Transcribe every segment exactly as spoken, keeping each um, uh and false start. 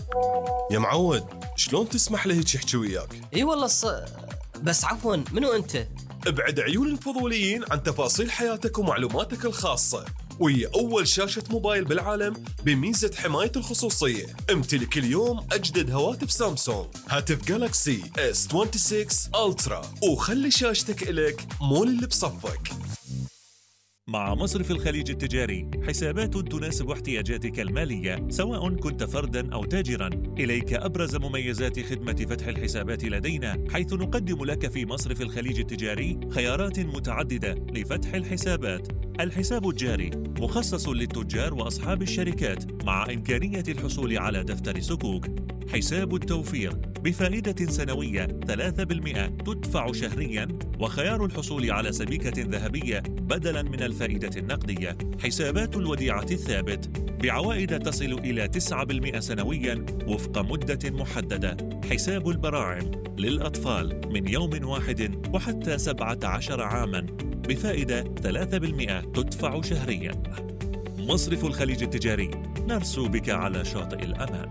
يا معود، شلون تسمح له هيك يحكي وياك؟ اي والله الص... بس عفوا، منو انت؟ ابعد عيون الفضوليين عن تفاصيل حياتك ومعلوماتك الخاصة، وهي أول شاشة موبايل بالعالم بميزة حماية الخصوصية. امتلك اليوم أجدد هواتف سامسونج، هاتف جالاكسي إس ستة وعشرين ألترا، وخلي شاشتك إلك مول اللي بصفك. مع مصرف الخليج التجاري حسابات تناسب احتياجاتك المالية سواء كنت فرداً أو تاجراً. إليك أبرز مميزات خدمة فتح الحسابات لدينا، حيث نقدم لك في مصرف الخليج التجاري خيارات متعددة لفتح الحسابات. الحساب الجاري مخصص للتجار وأصحاب الشركات مع إمكانية الحصول على دفتر صكوك. حساب التوفير بفائدة سنوية ثلاثة بالمئة تدفع شهرياً، وخيار الحصول على سبيكة ذهبية بدلاً من الفائدة النقدية. حسابات الوديعة الثابت بعوائد تصل إلى تسعة بالمئة سنوياً وفق مدة محددة. حساب البراعم للأطفال من يوم واحد وحتى سبعة عشر عاماً بفائدة ثلاثة بالمئة تدفع شهرياً. مصرف الخليج التجاري، نرسو بك على شاطئ الأمان.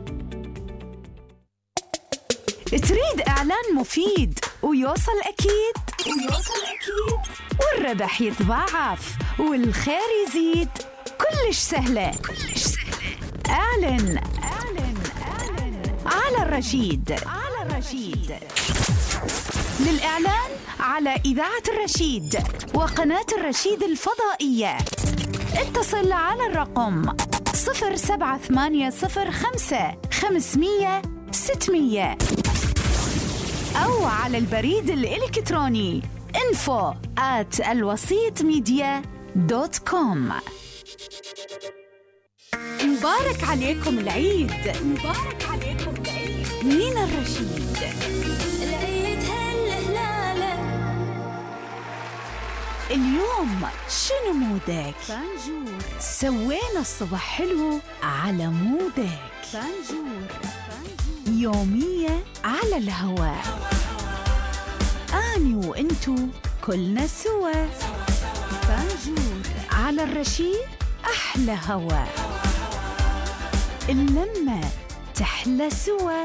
تريد إعلان مفيد ويوصل أكيد ويوصل أكيد والربح يتضاعف والخير يزيد؟ كلش سهلة كلش سهلة. أعلن أعلن أعلن على الرشيد على الرشيد. للإعلان على إذاعة الرشيد وقناة الرشيد الفضائية اتصل على الرقم صفر سبعة ثمانية صفر خمسة خمسمية ستمية أو على البريد الإلكتروني info at الوسيط ميديا دوت كوم. مبارك عليكم العيد، مبارك عليكم العيد. مين الرشيد؟ العيد هالهلالة. اليوم شنو مودك؟ فانجور. سوينا الصبح حلو على مودك. فانجور. يومية على الهواء، أني وإنتو كلنا سوا. فانجور على الرشيد، أحلى هوا، اللمة تحلى سوا.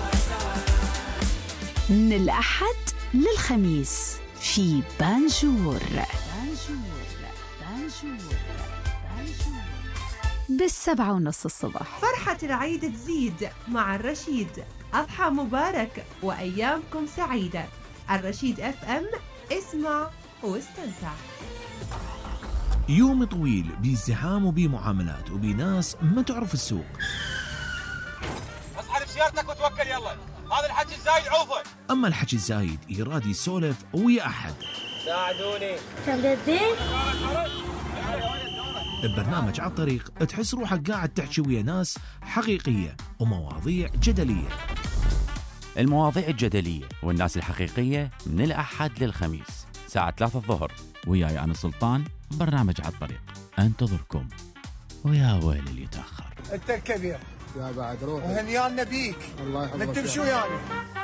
من الأحد للخميس في بانجور. بانجور بانجور بانجور بالسبعة ونص الصبح. فرحة العيد تزيد مع الرشيد. أضحى مبارك وأيامكم سعيدة. الرشيد اف ام، اسمع واستمتع. يوم طويل بازدحام وبمعاملات وبناس ما تعرف السوق. اصحى سيارتك وتوكل يلا، هذا الحكي الزايد عوفه. اما الحكي الزايد يراد يسولف ويا احد. ساعدوني. تبدين؟ ببرنامج على الطريق تحس روحك قاعد تحكي ويا ناس حقيقية ومواضيع جدلية. المواضيع الجدلية والناس الحقيقية من الأحد للخميس ساعة ثلاثة الظهر، وياي أنا سلطان. برنامج على الطريق انتظركم، ويا ويل اللي يتأخر. انت الكبير يا بعد روح وهنيان نبيك. الله يحفظك. نتمشوا يعني.